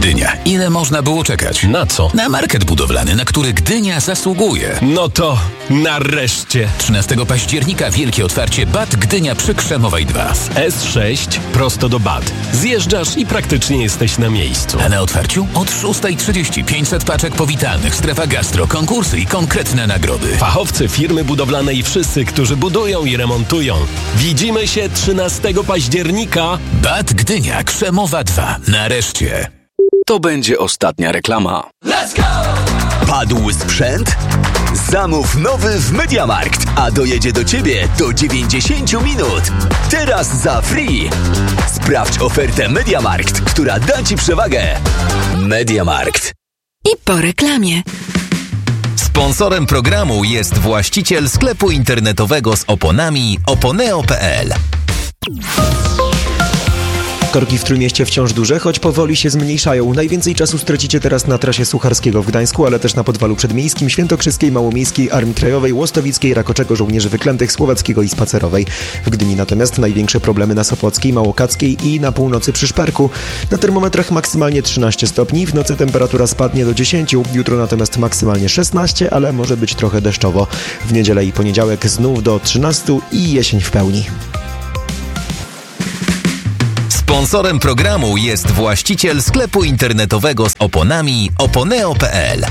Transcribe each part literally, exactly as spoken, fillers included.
Gdynia. Ile można było czekać? Na co? Na market budowlany, na który Gdynia zasługuje. No to nareszcie. trzynastego października wielkie otwarcie B A T Gdynia przy Krzemowej dwa. S sześć prosto do B A T. Zjeżdżasz i praktycznie jesteś na miejscu. A na otwarciu od szósta trzydzieści pięćset paczek powitalnych, strefa gastro, konkursy i konkretne nagrody. Fachowcy, firmy budowlane i wszyscy, którzy budują i remontują. Widzimy się trzynastego października. B A T Gdynia Krzemowa dwa. Nareszcie. To będzie ostatnia reklama. Let's go! Padł sprzęt? Zamów nowy w MediaMarkt, a dojedzie do Ciebie do dziewięćdziesiąt minut. Teraz za free. Sprawdź ofertę MediaMarkt, która da Ci przewagę. MediaMarkt. I po reklamie. Sponsorem programu jest właściciel sklepu internetowego z oponami oponeo kropka pe el. Korki w Trójmieście wciąż duże, choć powoli się zmniejszają. Najwięcej czasu stracicie teraz na trasie Sucharskiego w Gdańsku, ale też na Podwalu Przedmiejskim, Świętokrzyskiej, Małomiejskiej, Armii Krajowej, Łostowickiej, Rakoczego, Żołnierzy Wyklętych, Słowackiego i Spacerowej. W Gdyni natomiast największe problemy na Sopockiej, Małokackiej i na północy przy Szparku. Na termometrach maksymalnie trzynaście stopni, w nocy temperatura spadnie do dziesięciu, jutro natomiast maksymalnie szesnaście, ale może być trochę deszczowo. W niedzielę i poniedziałek znów do trzynastu i jesień w pełni. Sponsorem programu jest właściciel sklepu internetowego z oponami oponeo kropka pe el.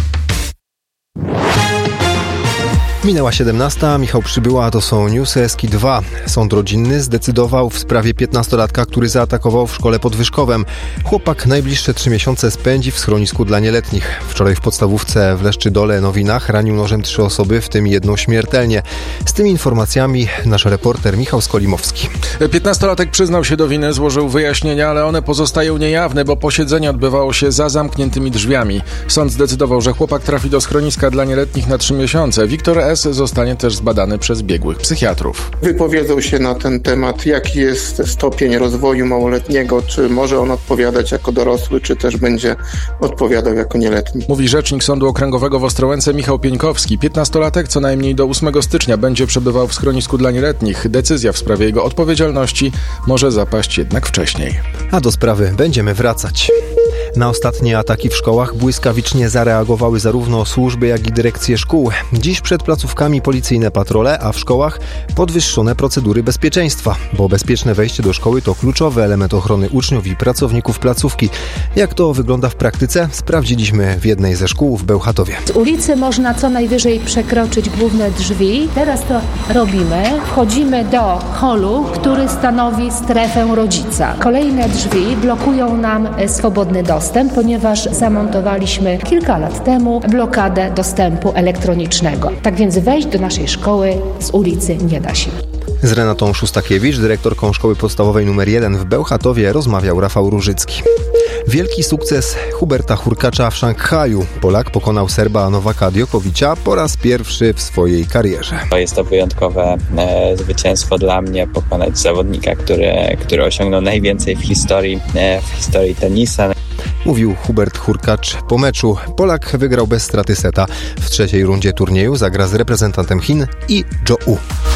Minęła siedemnasta, Michał Przybyła, to są newsy Eski dwa. Sąd rodzinny zdecydował w sprawie piętnastolatka, który zaatakował w szkole pod Wyszkowem. Chłopak najbliższe trzy miesiące spędzi w schronisku dla nieletnich. Wczoraj w podstawówce w Leszczydole Nowinach ranił nożem trzy osoby, w tym jedną śmiertelnie. Z tymi informacjami nasz reporter Michał Skolimowski. piętnastolatek przyznał się do winy, złożył wyjaśnienia, ale one pozostają niejawne, bo posiedzenie odbywało się za zamkniętymi drzwiami. Sąd zdecydował, że chłopak trafi do schroniska dla nieletnich na trzy miesiące. Wiktor S. zostanie też zbadany przez biegłych psychiatrów. Wypowiedzą się na ten temat, jaki jest stopień rozwoju małoletniego, czy może on odpowiadać jako dorosły, czy też będzie odpowiadał jako nieletni. Mówi rzecznik Sądu Okręgowego w Ostrołęce Michał Pieńkowski. piętnastolatek co najmniej do ósmego stycznia będzie przebywał w schronisku dla nieletnich. Decyzja w sprawie jego odpowiedzialności może zapaść jednak wcześniej. A do sprawy będziemy wracać. Na ostatnie ataki w szkołach błyskawicznie zareagowały zarówno służby, jak i dyrekcje szkół. Dziś przed placówkami policyjne patrole, a w szkołach podwyższone procedury bezpieczeństwa, bo bezpieczne wejście do szkoły to kluczowy element ochrony uczniów i pracowników placówki. Jak to wygląda w praktyce, sprawdziliśmy w jednej ze szkół w Bełchatowie. Z ulicy można co najwyżej przekroczyć główne drzwi. Teraz to robimy. Wchodzimy do holu, który stanowi strefę rodzica. Kolejne drzwi blokują nam swobodny dostęp, ponieważ zamontowaliśmy kilka lat temu blokadę dostępu elektronicznego. Tak więc wejść do naszej szkoły z ulicy nie da się. Z Renatą Szustakiewicz, dyrektorką szkoły podstawowej numer jeden w Bełchatowie, rozmawiał Rafał Różycki. Wielki sukces Huberta Hurkacza w Szanghaju. Polak pokonał Serba Nowaka Djokovicza po raz pierwszy w swojej karierze. Jest to wyjątkowe e, zwycięstwo dla mnie, pokonać zawodnika, który, który osiągnął najwięcej w historii, e, w historii tenisa. Mówił Hubert Hurkacz po meczu. Polak wygrał bez straty seta. W trzeciej rundzie turnieju zagra z reprezentantem Chin i Zhou.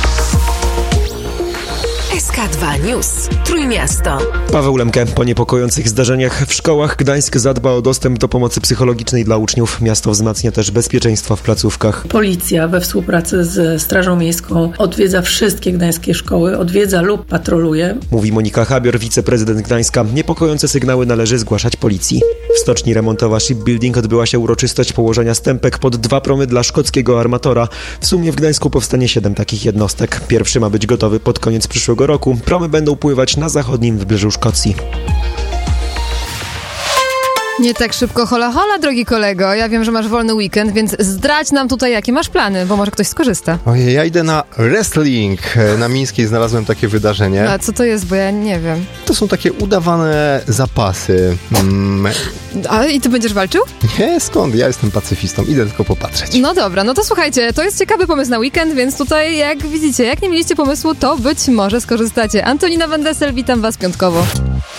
S K dwa News. Trójmiasto. Paweł Lemke. Po niepokojących zdarzeniach w szkołach Gdańsk zadba o dostęp do pomocy psychologicznej dla uczniów. Miasto wzmacnia też bezpieczeństwo w placówkach. Policja we współpracy z Strażą Miejską odwiedza wszystkie gdańskie szkoły, odwiedza lub patroluje. Mówi Monika Habior, wiceprezydent Gdańska. Niepokojące sygnały należy zgłaszać policji. W stoczni remontowa Shipbuilding odbyła się uroczystość położenia stępek pod dwa promy dla szkockiego armatora. W sumie w Gdańsku powstanie siedem takich jednostek. Pierwszy ma być gotowy pod koniec przyszłego roku. Promy będą pływać na zachodnim wybrzeżu Szkocji. Nie tak szybko hola hola, drogi kolego. Ja wiem, że masz wolny weekend, więc zdradź nam tutaj, jakie masz plany, bo może ktoś skorzysta. Ojej, ja idę na wrestling. Na Mińskiej znalazłem takie wydarzenie. A co to jest, bo ja nie wiem. To są takie udawane zapasy. Mm. A i ty będziesz walczył? Nie, skąd? Ja jestem pacyfistą, idę tylko popatrzeć. No dobra, no to słuchajcie, to jest ciekawy pomysł na weekend, więc tutaj, jak widzicie, jak nie mieliście pomysłu, to być może skorzystacie. Antonina Van Dessel, witam was piątkowo.